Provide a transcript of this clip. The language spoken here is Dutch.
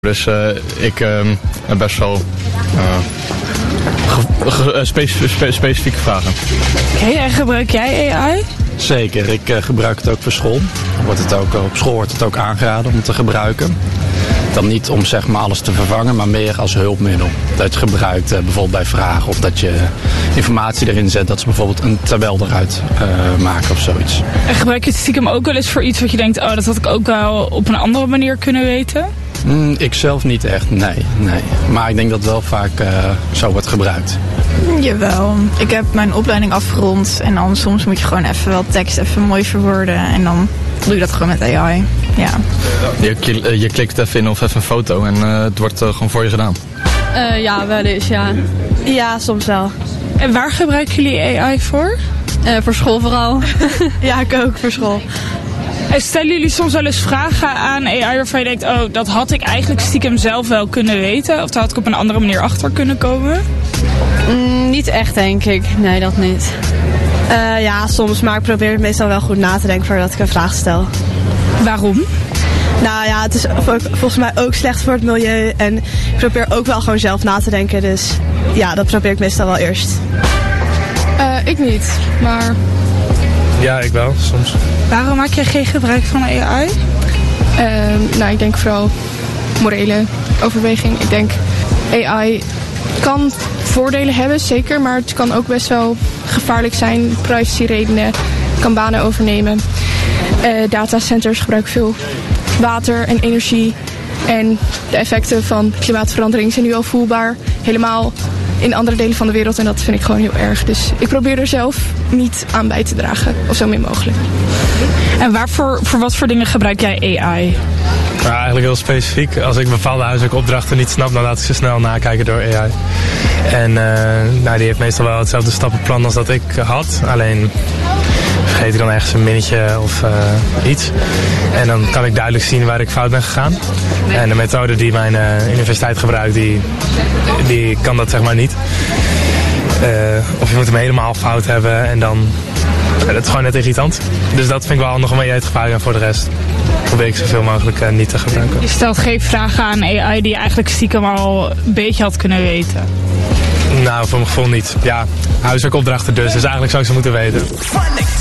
Dus ik heb best wel specifieke vragen. Oké, en gebruik jij AI? Zeker, ik gebruik het ook voor school. Op school wordt het ook aangeraden om te gebruiken. Dan niet om zeg maar alles te vervangen, maar meer als hulpmiddel. Dat je gebruikt bijvoorbeeld bij vragen of dat je informatie erin zet. Dat ze bijvoorbeeld een tabel eruit maken of zoiets. En gebruik je het stiekem ook wel eens voor iets wat je denkt, oh, dat had ik ook wel op een andere manier kunnen weten? Ik zelf niet echt, nee. Maar ik denk dat het wel vaak zo wordt gebruikt. Jawel, ik heb mijn opleiding afgerond en dan soms moet je gewoon even wel tekst even mooi verwoorden en dan doe je dat gewoon met AI. Ja. Je klikt even in of even een foto en het wordt gewoon voor je gedaan. Ja, wel eens, ja. Ja, soms wel. En waar gebruiken jullie AI voor? Voor school vooral. Ja, ik ook, voor school. En stellen jullie soms wel eens vragen aan AI waarvan je denkt, oh, dat had ik eigenlijk stiekem zelf wel kunnen weten? Of daar had ik op een andere manier achter kunnen komen? Niet echt, denk ik. Nee, dat niet. Ja, soms, maar ik probeer meestal wel goed na te denken voordat ik een vraag stel. Waarom? Nou ja, het is volgens mij ook slecht voor het milieu en ik probeer ook wel gewoon zelf na te denken. Dus ja, dat probeer ik meestal wel eerst. Ik niet, maar... Ja, ik wel, soms. Waarom maak je geen gebruik van AI? Nou, ik denk vooral morele overweging. Ik denk AI kan voordelen hebben, zeker, maar het kan ook best wel gevaarlijk zijn. Privacyredenen, kan banen overnemen. Datacenters gebruiken veel water en energie. En de effecten van klimaatverandering zijn nu al voelbaar. Helemaal in andere delen van de wereld en dat vind ik gewoon heel erg. Dus ik probeer er zelf niet aan bij te dragen, of zo min mogelijk. En voor wat voor dingen gebruik jij AI? Ja, eigenlijk heel specifiek. Als ik bepaalde huiselijke opdrachten niet snap, dan laat ik ze snel nakijken door AI. En die heeft meestal wel hetzelfde stappenplan als dat ik had. Alleen vergeet ik dan ergens een minnetje of iets. En dan kan ik duidelijk zien waar ik fout ben gegaan. En de methode die mijn universiteit gebruikt, die kan dat zeg maar niet. Of je moet hem helemaal fout hebben en dan... dat is gewoon net irritant. Dus dat vind ik wel nog een beetje het gevaar. En voor de rest probeer ik zoveel mogelijk niet te gebruiken. Je stelt geen vragen aan AI die je eigenlijk stiekem al een beetje had kunnen weten. Nou, voor mijn gevoel niet. Ja, huiswerkopdrachten dus. Dus eigenlijk zou ik ze moeten weten.